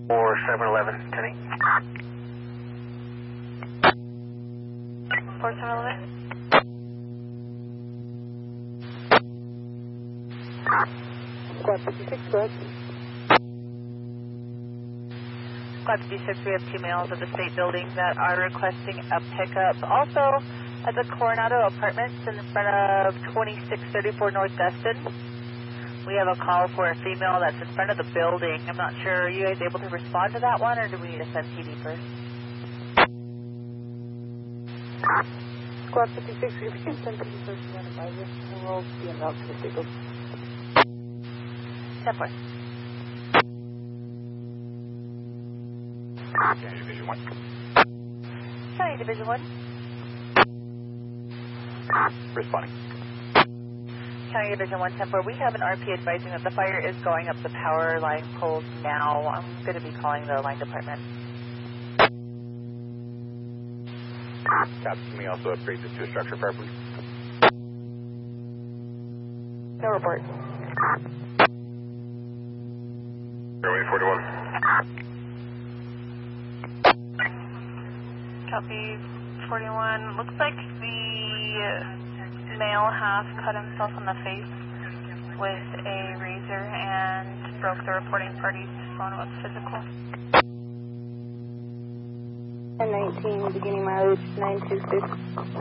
Or 711, Tenny. 4711. Squad 56, go ahead. Squad 56, we have 2 males at the state building that are requesting a pickup. Also, at the Coronado Apartments in front of 2634 North Destin. We have a call for a female that's in front of the building. I'm not sure, are you guys able to respond to that one, or do we need to send PD first? Squad 56, if you can send PD first, you want to advise us, and we'll be en route to the state building. 10-4. County Division 1. County Division 1. Responding. County Division 1, 10-4. We have an RP advising that the fire is going up the power line poles now. I'm going to be calling the line department. Copy. Can we also upgrade this to a structure fire, please? No report. Runway 41. Copy 41. Looks like the male has cut himself in the face with a razor and broke the reporting party's phone with physical. 1019, beginning mileage 926.